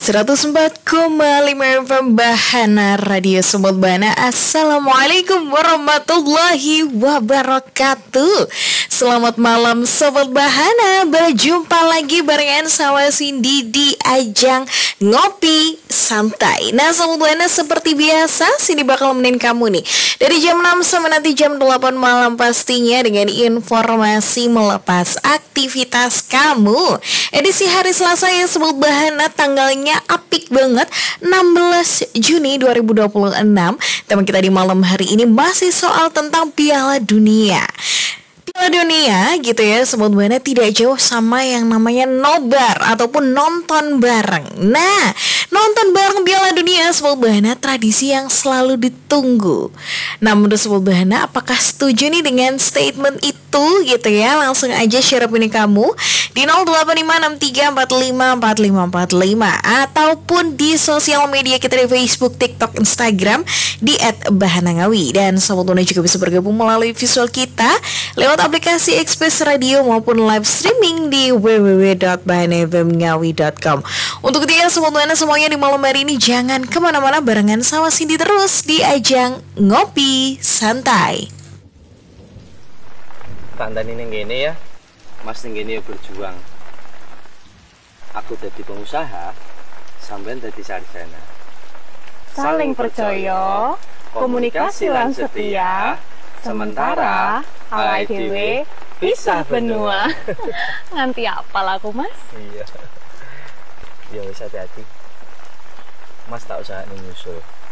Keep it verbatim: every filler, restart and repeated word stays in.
seratus empat koma lima F M Bahana Radio Sobat Bahana. Assalamualaikum warahmatullahi wabarakatuh. Selamat malam Sobat Bahana. Berjumpa lagi barengan sama Cindy di ajang Ngopi Santai. Nah Sobat Bahana, seperti biasa Cindy bakal nemenin kamu nih dari jam enam sampai nanti jam delapan malam, pastinya dengan informasi melepas aktivitas kamu. Edisi hari Selasa ya Sobat Bahana, tanggalnya apik banget, enam belas Juni dua ribu dua puluh enam. Tema kita di malam hari ini masih soal tentang Piala Dunia. Piala Dunia gitu ya Sobat Bahana, tidak jauh sama yang namanya nobar ataupun nonton bareng. Nah, nonton bareng Piala Dunia Sobat Bahana, tradisi yang selalu ditunggu. Nah, menurut Sobat Bahana, apakah setuju nih dengan statement itu gitu ya? Langsung aja share opini kamu di nol delapan lima enam tiga empat lima empat lima empat lima ataupun di sosial media kita di Facebook, TikTok, Instagram di et bahanangawi. Dan Sobat Bahana juga bisa bergabung melalui visual kita lewat aplikasi Express Radio maupun live streaming di w w w dot bahanafmngawi dot com. Untuk ketiga Sobat Bahana semuanya di malam hari ini jangan kemana-mana, barengan sama Cindy terus di ajang Ngopi Santai. Kandani ning kene ya, Mas ning kene berjuang. Aku jadi pengusaha, sampean jadi sarjana. Saling percaya, komunikasi lan setia, sementara awake dhewe pisah benua. Nganti apal aku, Mas? Iya. Ya wis hati-hati. Mas tak usah nyusul.